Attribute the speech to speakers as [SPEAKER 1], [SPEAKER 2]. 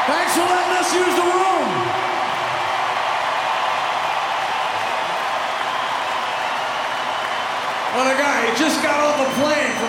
[SPEAKER 1] Thanks for letting us use the room. What a guy, he just got off a plane